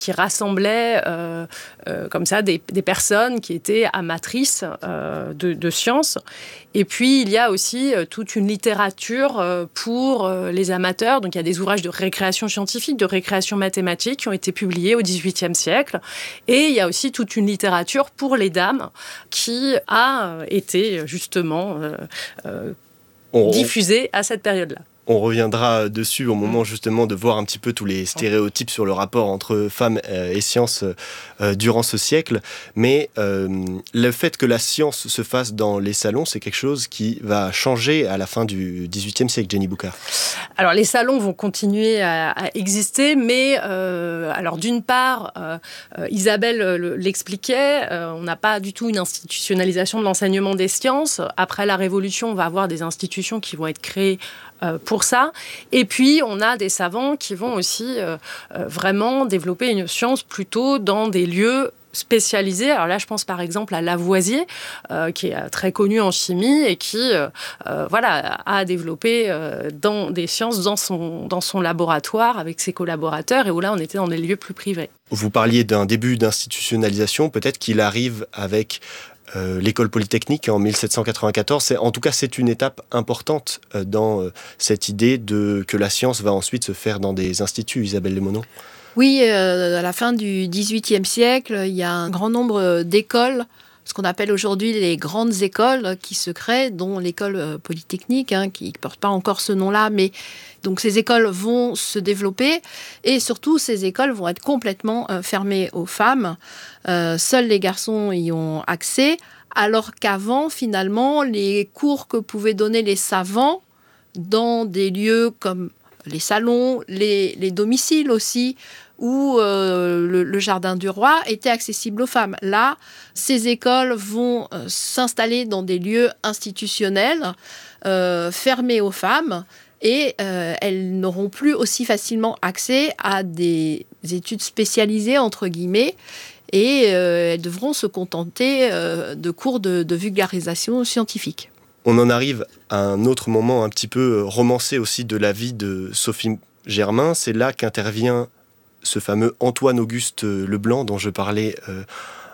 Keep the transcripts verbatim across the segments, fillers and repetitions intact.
qui rassemblait euh, euh, comme ça des, des personnes qui étaient amatrices euh, de, de sciences. Et puis, il y a aussi euh, toute une littérature euh, pour euh, les amateurs. Donc, il y a des ouvrages de récréation scientifique, de récréation mathématique qui ont été publiés au dix-huitième siècle. Et il y a aussi toute une littérature pour les dames qui a euh, été justement euh, euh, on, diffusée à cette période-là. On reviendra dessus au moment justement de voir un petit peu tous les stéréotypes sur le rapport entre femmes et sciences euh, durant ce siècle. Mais euh, le fait que la science se fasse dans les salons, c'est quelque chose qui va changer à la fin du dix-huitième siècle, Jenny Boucard. Alors les salons vont continuer à, à exister, mais euh, alors d'une part, euh, Isabelle l'expliquait, euh, on n'a pas du tout une institutionnalisation de l'enseignement des sciences. Après la Révolution, on va avoir des institutions qui vont être créées pour ça. Et puis, on a des savants qui vont aussi euh, euh, vraiment développer une science plutôt dans des lieux spécialisés. Alors là, je pense par exemple à Lavoisier, euh, qui est très connu en chimie et qui euh, euh, voilà, a développé euh, dans des sciences dans son, dans son laboratoire avec ses collaborateurs, et où là, on était dans des lieux plus privés. Vous parliez d'un début d'institutionnalisation. Peut-être qu'il arrive avec Euh, l'école polytechnique en dix-sept cent quatre-vingt-quatorze. C'est, en tout cas, c'est une étape importante euh, dans euh, cette idée de, que la science va ensuite se faire dans des instituts, Isabelle Lemonod. Oui, euh, à la fin du dix-huitième siècle, il y a un grand nombre d'écoles, ce qu'on appelle aujourd'hui les grandes écoles qui se créent, dont l'école polytechnique, hein, qui ne porte pas encore ce nom-là, mais donc ces écoles vont se développer et surtout ces écoles vont être complètement euh, fermées aux femmes. Euh, seuls les garçons y ont accès, alors qu'avant, finalement, les cours que pouvaient donner les savants dans des lieux comme les salons, les, les domiciles aussi, où euh, le, le jardin du roi était accessible aux femmes. Là, ces écoles vont euh, s'installer dans des lieux institutionnels, euh, fermés aux femmes, et euh, elles n'auront plus aussi facilement accès à des études spécialisées, entre guillemets, et euh, elles devront se contenter euh, de cours de, de vulgarisation scientifique. On en arrive à un autre moment un petit peu romancé aussi de la vie de Sophie Germain. C'est là qu'intervient ce fameux Antoine-Auguste Leblanc dont je parlais euh,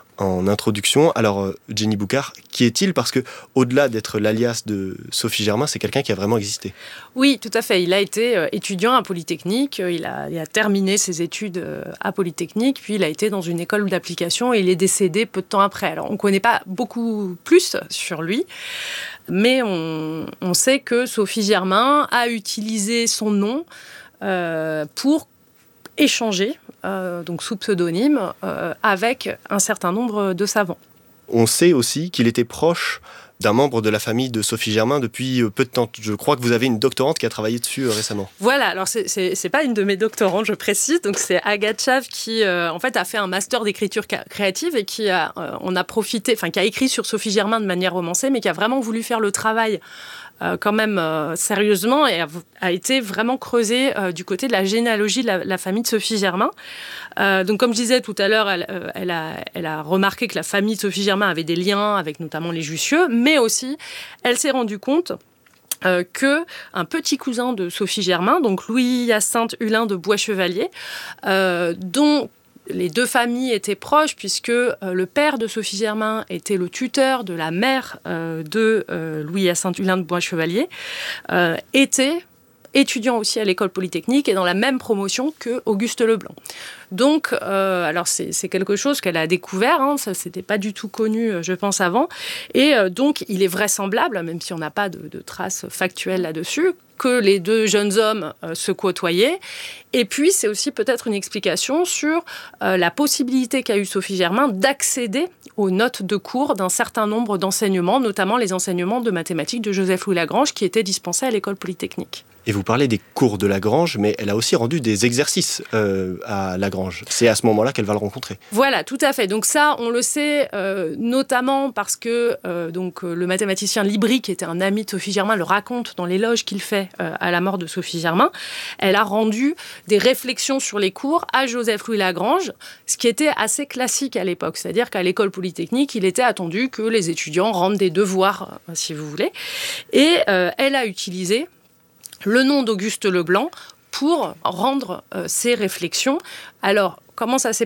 en introduction. Alors, euh, Jenny Boucard, qui est-il ? Parce que, au-delà d'être l'alias de Sophie Germain, c'est quelqu'un qui a vraiment existé. Oui, tout à fait. Il a été euh, étudiant à Polytechnique. Il a, il a terminé ses études euh, à Polytechnique. Puis, il a été dans une école d'application et il est décédé peu de temps après. Alors, on ne connaît pas beaucoup plus sur lui. Mais on, on sait que Sophie Germain a utilisé son nom euh, pour échanger, euh, donc sous pseudonyme, euh, avec un certain nombre de savants. On sait aussi qu'il était proche d'un membre de la famille de Sophie Germain depuis peu de temps. Je crois que vous avez une doctorante qui a travaillé dessus euh, récemment. Voilà, alors c'est, c'est, c'est pas une de mes doctorantes, je précise, donc c'est Agathe Chaves qui euh, en fait a fait un master d'écriture créative et qui a, euh, on a profité, enfin qui a écrit sur Sophie Germain de manière romancée, mais qui a vraiment voulu faire le travail Euh, quand même euh, sérieusement et a, a été vraiment creusé euh, du côté de la généalogie de la, la famille de Sophie Germain. Euh, donc comme je disais tout à l'heure, elle, euh, elle, a, elle a remarqué que la famille de Sophie Germain avait des liens avec notamment les Jussieu, mais aussi elle s'est rendue compte Euh, que un petit cousin de Sophie Germain, donc Louis-Hyacinthe Hulin de Bois-Chevalier, euh, dont les deux familles étaient proches puisque euh, le père de Sophie Germain était le tuteur de la mère euh, de euh, Louis-Hyacinthe Hulin de Bois-Chevalier, euh, était étudiant aussi à l'école polytechnique et dans la même promotion que Auguste Leblanc. Donc, euh, alors c'est, c'est quelque chose qu'elle a découvert, hein, ça c'était pas du tout connu, je pense, avant. Et euh, donc, il est vraisemblable, même si on n'a pas de, de traces factuelles là-dessus, que les deux jeunes hommes euh, se côtoyaient. Et puis, c'est aussi peut-être une explication sur euh, la possibilité qu'a eue Sophie Germain d'accéder aux notes de cours d'un certain nombre d'enseignements, notamment les enseignements de mathématiques de Joseph-Louis Lagrange, qui étaient dispensés à l'école polytechnique. Et vous parlez des cours de Lagrange, mais elle a aussi rendu des exercices euh, à Lagrange. C'est à ce moment-là qu'elle va le rencontrer. Voilà, tout à fait. Donc ça, on le sait euh, notamment parce que euh, donc, euh, le mathématicien Libri, qui était un ami de Sophie Germain, le raconte dans l'éloge qu'il fait euh, à la mort de Sophie Germain. Elle a rendu des réflexions sur les cours à Joseph-Louis Lagrange, ce qui était assez classique à l'époque. C'est-à-dire qu'à l'école polytechnique, il était attendu que les étudiants rendent des devoirs, euh, si vous voulez. Et euh, elle a utilisé le nom d'Auguste Leblanc pour rendre euh, ses réflexions. Alors, comment ça s'est